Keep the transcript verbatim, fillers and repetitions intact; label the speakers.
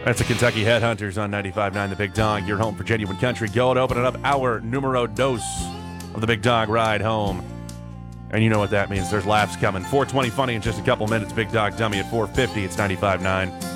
Speaker 1: That's the Kentucky Headhunters on ninety-five point nine The Big Dog. Your home for genuine country. Go and open it up. Our numero dos of the Big Dog ride home. And you know what that means. There's laughs coming. four twenty funny in just a couple minutes. Big Dog Dummy at four fifty. It's ninety-five point nine